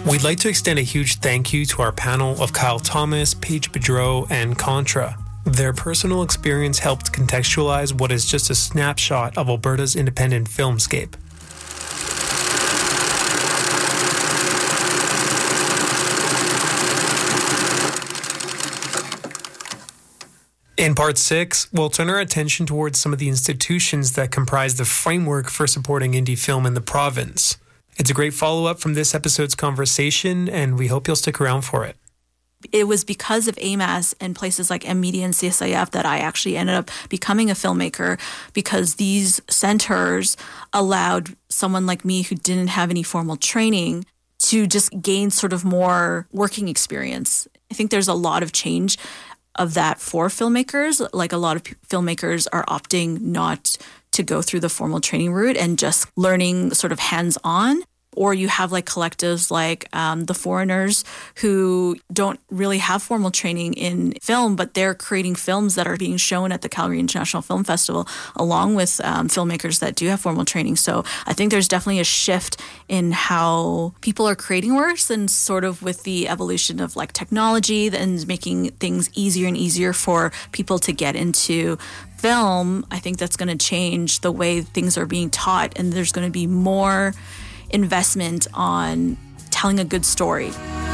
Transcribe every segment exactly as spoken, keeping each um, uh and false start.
We'd like to extend a huge thank you to our panel of Kyle Thomas, Paige Bedreau, and Contra. Their personal experience helped contextualize what is just a snapshot of Alberta's independent filmscape. In part six, we'll turn our attention towards some of the institutions that comprise the framework for supporting indie film in the province. It's a great follow-up from this episode's conversation, and we hope you'll stick around for it. It was because of A M A S and places like M Media and C S I F that I actually ended up becoming a filmmaker, because these centers allowed someone like me who didn't have any formal training to just gain sort of more working experience. I think there's a lot of change of that for filmmakers. Like, a lot of p- filmmakers are opting not to go through the formal training route and just learning sort of hands-on. Or you have like collectives like um, The Foreigners, who don't really have formal training in film, but they're creating films that are being shown at the Calgary International Film Festival, along with um, filmmakers that do have formal training. So I think there's definitely a shift in how people are creating works, and sort of with the evolution of like technology and making things easier and easier for people to get into film. I think that's going to change the way things are being taught, and there's going to be more investment on telling a good story.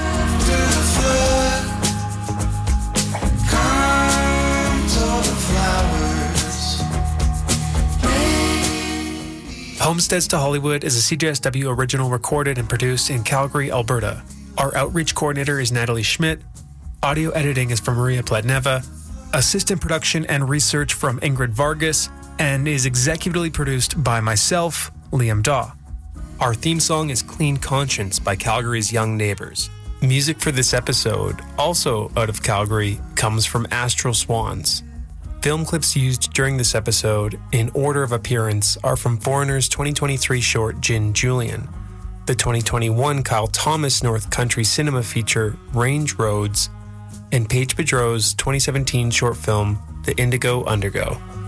Homesteads to Hollywood is a C J S W original recorded and produced in Calgary, Alberta. Our outreach coordinator is Natalie Schmidt. Audio editing is from Maria Pladneva. Assistant production and research from Ingrid Vargas, and is executively produced by myself, Liam Daw. Our theme song is Clean Conscience by Calgary's Young Neighbors. Music for this episode, also out of Calgary, comes from Astral Swans. Film clips used during this episode, in order of appearance, are from Foreigner's twenty twenty-three short Gin Julian, the twenty twenty-one Kyle Thomas North Country Cinema feature Range Roads, and Paige Bedreau's twenty seventeen short film The Indigo Undergo.